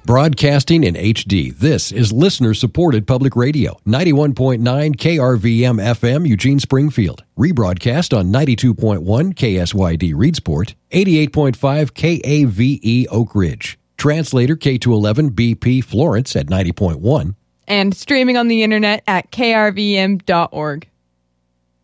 Broadcasting in HD, this is listener-supported public radio, 91.9 KRVM FM, Eugene Springfield. Rebroadcast on 92.1 KSYD Reedsport, 88.5 KAVE Oak Ridge. Translator K211 BP Florence at 90.1. And streaming on the internet at krvm.org.